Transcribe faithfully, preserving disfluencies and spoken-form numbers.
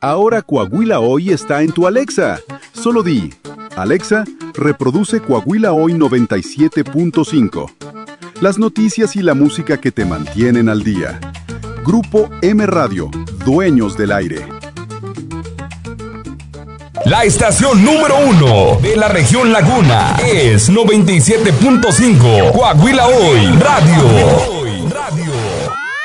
Ahora Coahuila Hoy está en tu Alexa. Solo di, Alexa, reproduce Coahuila Hoy noventa y siete punto cinco. Las noticias y la música que te mantienen al día. Grupo M Radio, dueños del aire. La estación número uno de la región Laguna es noventa y siete punto cinco Coahuila Hoy Radio.